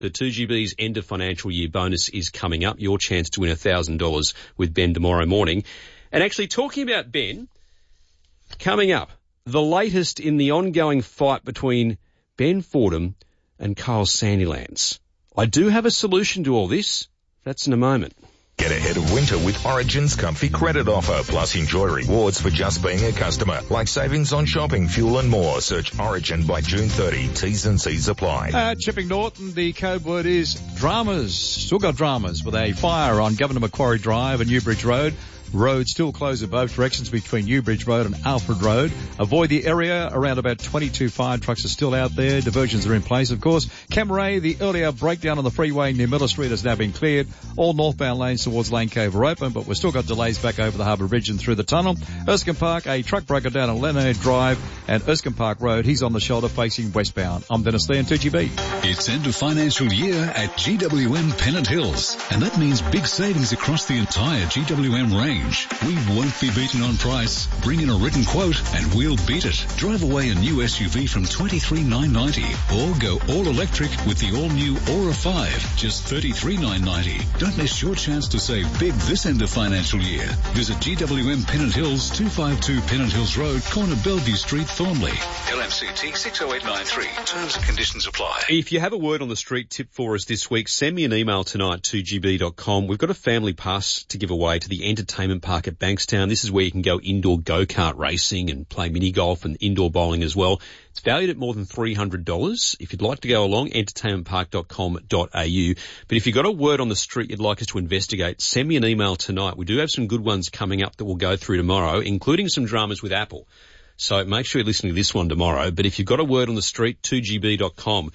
The 2GB's end of financial year bonus is coming up. Your chance to win $1,000 with Ben tomorrow morning. And actually talking about Ben, coming up, the latest in the ongoing fight between Ben Fordham and Kyle Sandilands. I do have a solution to all this. That's in a moment. Get ahead of winter with Origin's comfy credit offer, plus enjoy rewards for just being a customer, like savings on shopping, fuel and more. Search Origin by June 30. T's and C's apply. Chipping Norton, the code word is dramas. Still got dramas with a fire on Governor Macquarie Drive and Newbridge Road. Roads still closed in both directions between Newbridge Road and Alfred Road. Avoid the area. Around about 22 fire trucks are still out there. Diversions are in place, of course. Camaray, the earlier breakdown on the freeway near Miller Street has now been cleared. All northbound lanes towards Lane Cove are open, but we've still got delays back over the Harbour Bridge and through the tunnel. Erskine Park, a truck broke down on Leonard Drive and Erskine Park Road. He's on the shoulder facing westbound. I'm Dennis Lee on 2GB. It's end of financial year at GWM Pennant Hills, and that means big savings across the entire GWM range. We won't be beaten on price. Bring in a written quote and we'll beat it. Drive away a new SUV from $23,990 or go all electric with the all-new Aura 5, just $33,990. Don't miss your chance to save big this end of financial year. Visit GWM Pennant Hills, 252 Pennant Hills Road, corner Bellevue Street, Thornley. LMCT 60893. Terms and conditions apply. If you have a word on the street tip for us this week, send me an email tonight to gb.com. We've got a family pass to give away to the entertainment park at Bankstown. This is where you can go indoor go-kart racing and play mini golf and indoor bowling as well. It's valued at more than $300. If you'd like to go along, entertainmentpark.com.au. But if you've got a word on the street you'd like us to investigate, send me an email tonight. We do have some good ones coming up that we'll go through tomorrow, including some dramas with Apple. So make sure you're listening to this one tomorrow. But if you've got a word on the street, 2gb.com.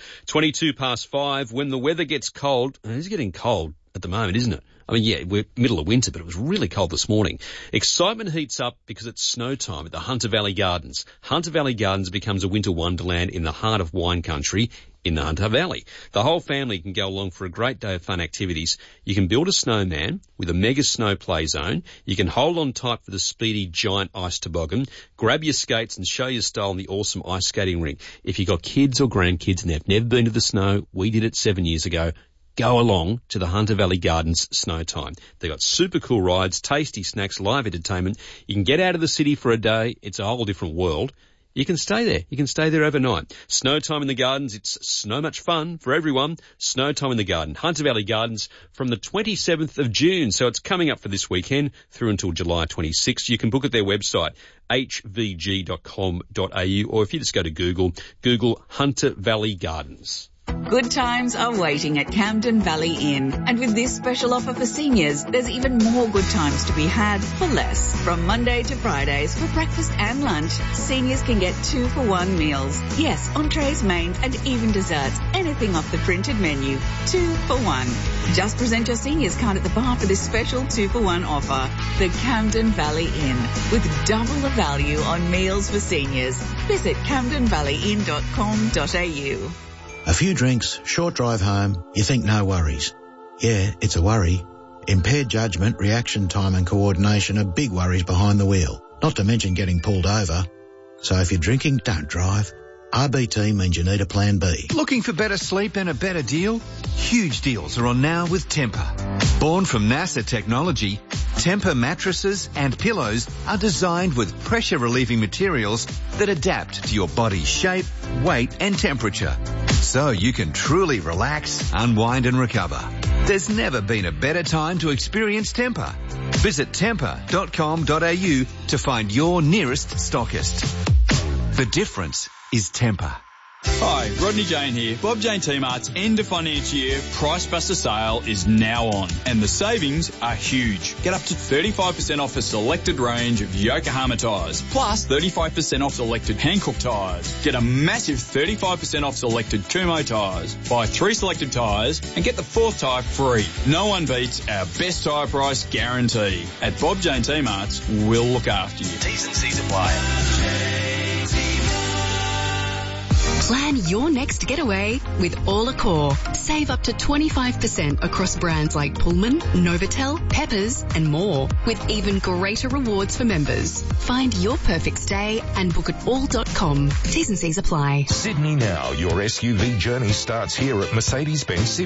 5:22. When the weather gets cold, and it's getting cold at the moment, isn't it? I mean, yeah, we're middle of winter, but it was really cold this morning. Excitement heats up because it's snow time at the Hunter Valley Gardens. Hunter Valley Gardens becomes a winter wonderland in the heart of wine country in the Hunter Valley. The whole family can go along for a great day of fun activities. You can build a snowman with a mega snow play zone. You can hold on tight for the speedy giant ice toboggan. Grab your skates and show your style in the awesome ice skating rink. If you've got kids or grandkids and they've never been to the snow, we did it 7 years ago. Go along to the Hunter Valley Gardens Snow Time. They've got super cool rides, tasty snacks, live entertainment. You can get out of the city for a day. It's a whole different world. You can stay there. You can stay there overnight. Snow Time in the Gardens. It's so much fun for everyone. Snow Time in the Garden. Hunter Valley Gardens from the 27th of June. So it's coming up for this weekend through until July 26th. You can book at their website, hvg.com.au, or if you just go to Google Hunter Valley Gardens. Good times are waiting at Camden Valley Inn. And with this special offer for seniors, there's even more good times to be had for less. From Monday to Fridays for breakfast and lunch, seniors can get 2-for-1 meals. Yes, entrees, mains and even desserts. Anything off the printed menu. 2 for 1. Just present your seniors card at the bar for this special 2-for-1 offer. The Camden Valley Inn, with double the value on meals for seniors. Visit camdenvalleyinn.com.au. A few drinks, short drive home, you think no worries. Yeah, it's a worry. Impaired judgment, reaction time and coordination are big worries behind the wheel, not to mention getting pulled over. So if you're drinking, don't drive. RBT means you need a plan B. Looking for better sleep and a better deal? Huge deals are on now with Tempur. Born from NASA technology, Tempur mattresses and pillows are designed with pressure-relieving materials that adapt to your body's shape, weight and temperature, so you can truly relax, unwind and recover. There's never been a better time to experience Tempur. Visit tempur.com.au to find your nearest stockist. The difference is Tempur. Hi, Rodney Jane here. Bob Jane T-Mart's end of financial year Price Buster sale is now on, and the savings are huge. Get up to 35% off a selected range of Yokohama tyres, plus 35% off selected Hankook tyres. Get a massive 35% off selected Kumho tyres. Buy 3 selected tyres and get the 4th tyre free. No one beats our best tyre price guarantee. At Bob Jane T-Mart's, we'll look after you. T's and C's apply. Plan your next getaway with All Accor. Save up to 25% across brands like Pullman, Novotel, Peppers and more, with even greater rewards for members. Find your perfect stay and book at all.com. T's and C's apply. Sydney now. Your SUV journey starts here at Mercedes-Benz Sydney.